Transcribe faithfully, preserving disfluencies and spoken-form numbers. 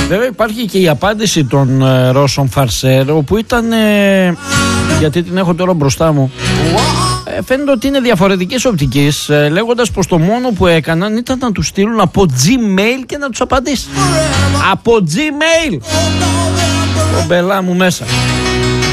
Βέβαια υπάρχει και η απάντηση των ε, Ρώσων Φαρσέρ, όπου ήταν, ε, γιατί την έχω τώρα μπροστά μου, ε, φαίνεται ότι είναι διαφορετικής οπτικής, ε, λέγοντας πως το μόνο που έκαναν ήταν να τους στείλουν από Gmail και να τους απαντήσει. Από Gmail! Ο μπελά μου μέσα.